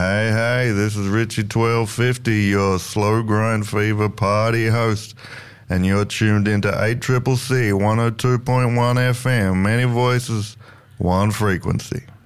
Hey, this is Richie 1250, your slow grind fever party host, and you're tuned into 8CCC 102.1 FM, many voices, one frequency.